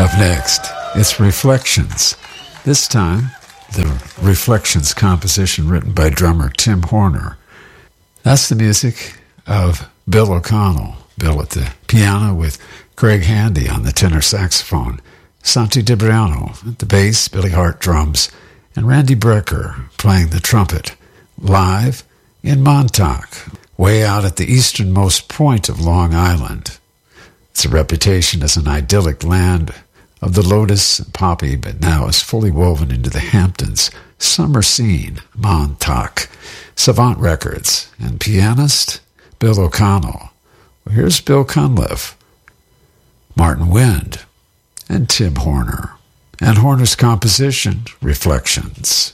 Up next, it's Reflections. This time, the Reflections composition written by drummer Tim Horner. That's the music of Bill O'Connell. Bill at the piano with Greg Handy on the tenor saxophone, Santi Debriano at the bass, Billy Hart drums, and Randy Brecker playing the trumpet, live in Montauk, way out at the easternmost point of Long Island. It's a reputation as an idyllic land of the lotus and poppy, but now is fully woven into the Hamptons summer scene, Montauk. Savant Records, and pianist Bill O'Connell. Well, here's Bill Cunliffe, Martin Wind, and Tim Horner, and Horner's composition, Reflections.